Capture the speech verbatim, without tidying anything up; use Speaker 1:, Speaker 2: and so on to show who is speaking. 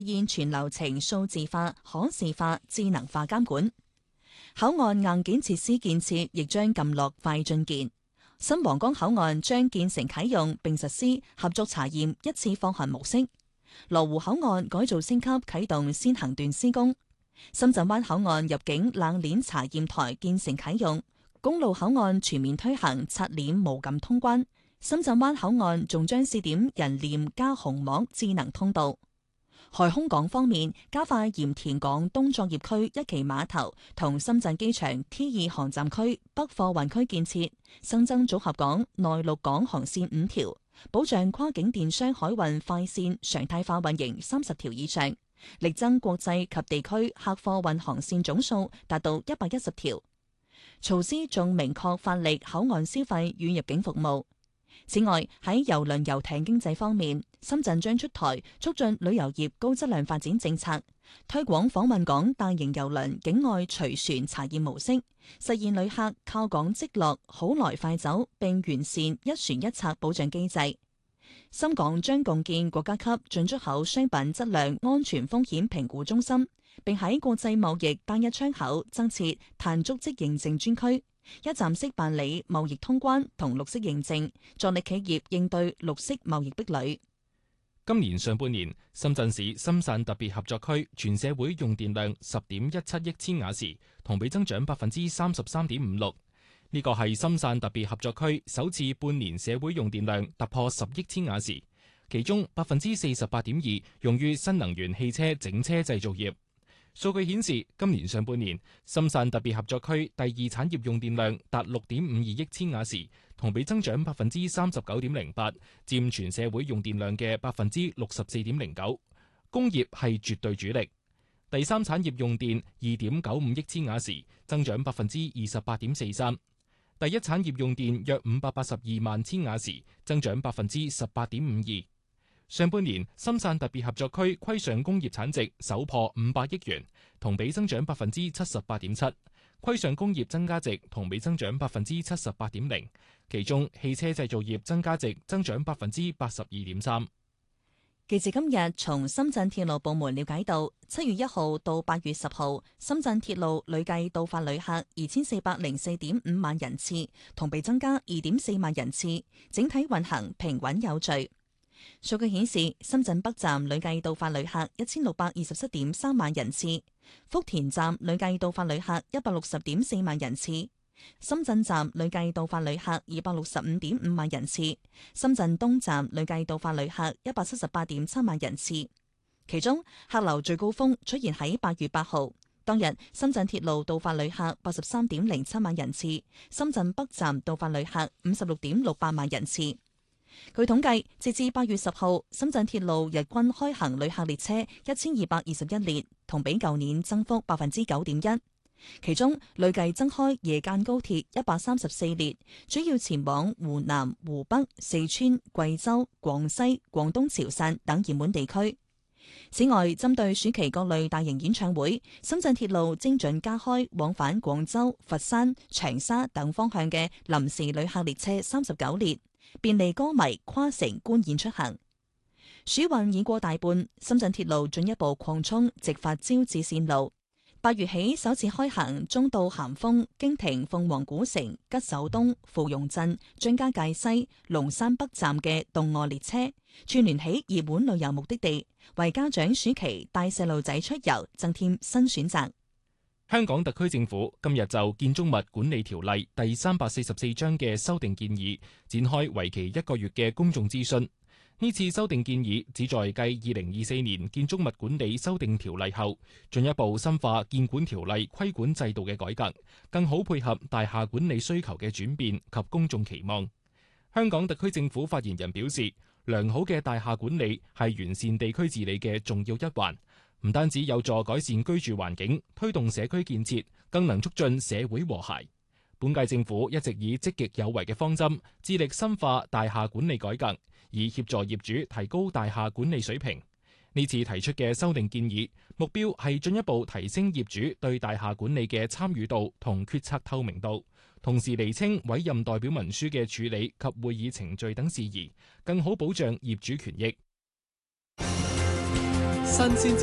Speaker 1: 現全流程數字化、可視化、智能化監管。口岸硬件設施建設亦將撳落快進鍵。新皇崗口岸將建成啟用並實施合作查驗一次放行模式。羅湖口岸改造升級啟動先行段施工。深圳灣口岸入境冷鏈查驗台建成啟用。公路口岸全面推行刷臉無感通關。深圳灣口岸仲將試點人臉加紅膜智能通道。海空港方面，加快鹽田港東作業區一期碼頭同深圳機場 T 二航站區北貨運區建設，新增組合港內陸港航線五條，保障跨境電商海運快線常態化運營三十條以上，力增國際及地區客貨運航線總數達到一百一十條。措施仲明確發力口岸消費與入境服務。此外，喺郵輪遊艇經濟方面，深圳將出台促進旅遊業高質量發展政策，推廣訪問港大型郵輪境外隨船查驗模式，實現旅客靠港即落好來快走，並完善一船一策保障機制。深港將共建國家級進出口商品質量安全風險評估中心，並喺國際貿易單一窗口增設碳足跡認證專區，一站式辦理貿易通關同綠色認證，助力企業應對綠色貿易壁壘。
Speaker 2: 今年上半年，深圳市深汕特別合作區全社會用電量十點一七億千瓦時，同比增長百分之三十三點五六。呢個係深汕特別合作區首次半年社會用電量突破十億千瓦時，其中百分之四十八點二用於新能源汽車整車製造業。數據顯示，今年上半年深汕特別合作區第二產業用電量達六點五二億千瓦時，同比增長百分之三十九點零八，佔全社會用電量嘅百分之六十四點零九。工業係絕對主力。第三產業用電二點九五億千瓦時，增長百分之二十八點四三。第一產業用電約五百八十二萬千瓦時，增長百分之十八點五二。上半年，深汕特別合作區規上工業產值首破五百億元，同比增長百分之七十八點七。規上工業增加值同比增長百分之七十八點零，其中汽車製造業增加值增長百分之八十二點三。
Speaker 1: 記者今日從深圳鐵路部門了解到，七月一號到八月十號，深圳鐵路累計到發旅客二千四百零四點五萬人次，同比增加二點四萬人次，整體運行平穩有序。數據顯示，深圳北站累計到發旅客一千六百二十七點三萬人次，福田站累計到發旅客一百六十點四萬人次，深圳站累計到發旅客二百六十五點五萬人次，深圳東站累計到發旅客一百七十八點七萬人次。其中客流最高峰出現喺八月八號，當日深圳鐵路到發旅客八十三點零七萬人次，深圳北站到發旅客五十六點六八萬人次。據統計，截至八月十號，深圳鐵路日均開行旅客列車一千二百二十一列，同比舊年增幅百分之九點一。其中累計增開夜間高鐵一百三十四列，主要前往湖南、湖北、四川、貴州、廣西、廣東潮汕等熱門地區。此外，針對暑期各類大型演唱會，深圳鐵路精準加開往返廣州、佛山、長沙等方向嘅臨時旅客列車三十九列，便利歌迷跨城觀演出行。暑運已過大半，深圳鐵路進一步擴充直發招致線路。八月起首次開行中到咸豐、經停鳳凰古城、吉首東、芙蓉鎮、張家界西、龍山北站嘅動臥列車，串聯起熱門旅遊目的地，為家長暑期帶細路仔出遊增添新選擇。
Speaker 2: 香港特區政府今日就《建築物管理條例》第三百四十四章嘅修訂建議展開為期一個月嘅公眾諮詢。呢次修訂建議旨在繼二零二四年建築物管理修訂條例後，進一步深化建管條例規管制度嘅改革，更好配合大廈管理需求嘅轉變及公眾期望。香港特區政府發言人表示，良好嘅大廈管理係完善地區治理嘅重要一環，唔單止有助改善居住環境，推動社區建設，更能促進社會和諧。本屆政府一直以積極有為嘅方針，致力深化大廈管理改革，以協助業主提高大廈管理水平。呢次提出嘅修訂建議，目標係進一步提升業主對大廈管理嘅參與度同決策透明度，同時釐清委任代表文書嘅處理及會議程序等事宜，更好保障業主權益。
Speaker 3: 十新鮮